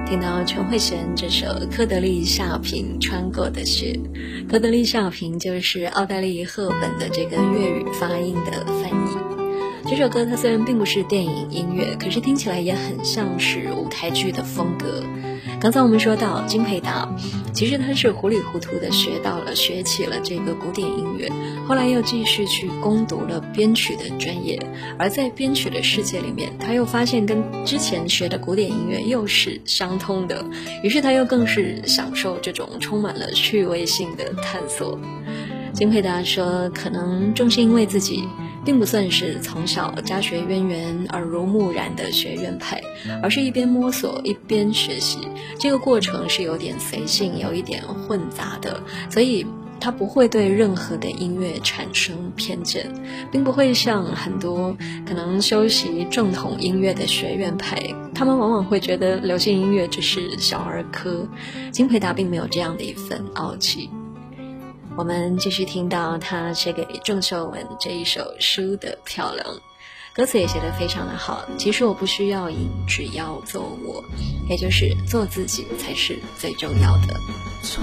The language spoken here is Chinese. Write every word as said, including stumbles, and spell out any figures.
听到陈慧娴这首科德莉夏萍穿过的雪。科德莉夏萍就是奥黛丽赫本的这个粤语发音的翻译。这首歌它虽然并不是电影音乐，可是听起来也很像是舞台剧的风格。刚才我们说到金培达，其实他是糊里糊涂的学到了学起了这个古典音乐，后来又继续去攻读了编曲的专业，而在编曲的世界里面，他又发现跟之前学的古典音乐又是相通的，于是他又更是享受这种充满了趣味性的探索。金培达说，可能正是因为自己并不算是从小家学渊源耳濡目染的学院派，而是一边摸索一边学习，这个过程是有点随性有一点混杂的，所以他不会对任何的音乐产生偏见，并不会像很多可能修习正统音乐的学院派，他们往往会觉得流行音乐只是小儿科。金培达并没有这样的一份傲气。我们继续听到他写给郑秀文这一首书的漂亮，歌词也写得非常的好。其实我不需要赢，只要做我，也就是做自己才是最重要的。